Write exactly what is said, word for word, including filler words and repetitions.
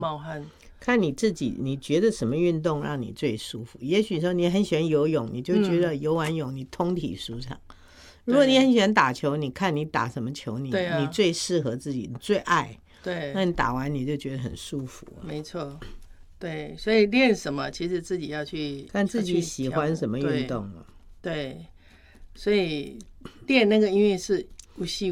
冒汗。 看你自己，你觉得什么运动让你最舒服？也许说你很喜欢游泳，你就觉得游完泳你通体舒畅。嗯、如果你很喜欢打球，你看你打什么球你，你、啊、你最适合自己，你最爱， 对， 那你打完你就觉得很舒服、啊。 没错，对，所以练什么，其实自己要去看自己喜欢什么运动、啊、 对，对，所以练那个音乐是不细